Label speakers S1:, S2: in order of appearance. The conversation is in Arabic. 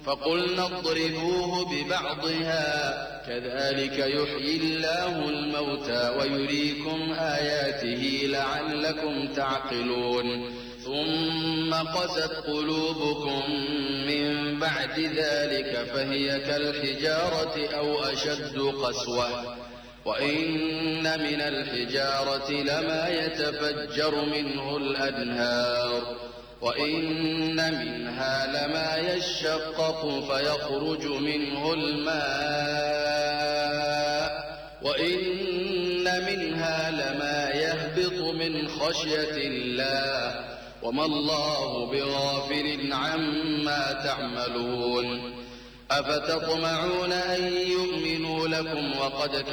S1: فقلنا اضربوه ببعضها كذلك يحيي الله الموتى ويريكم آياته لعلكم تعقلون ثم قست قلوبكم من بعد ذلك فهي كالحجارة أو أشد قسوة وإن من الحجارة لما يتفجر منه الأنهار وإن منها لما يشقق فيخرج منه الماء وإن منها لما يهبط من خشية الله وما الله بغافل عما تعملون أفتطمعون أن يؤمنوا لكم وقد